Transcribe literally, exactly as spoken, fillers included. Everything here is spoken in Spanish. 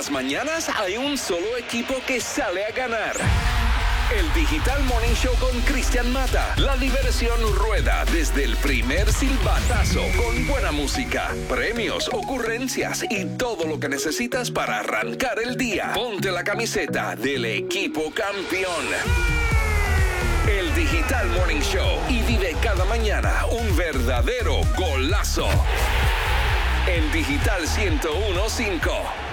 las mañanas hay un solo equipo que sale a ganar. El Digital Morning Show con Cristian Mata. La diversión rueda desde el primer silbatazo con buena música, premios, ocurrencias y todo lo que necesitas para arrancar el día. Ponte la camiseta del equipo campeón. El Digital Morning Show y vive cada mañana un verdadero golazo. En Digital ciento uno punto cinco.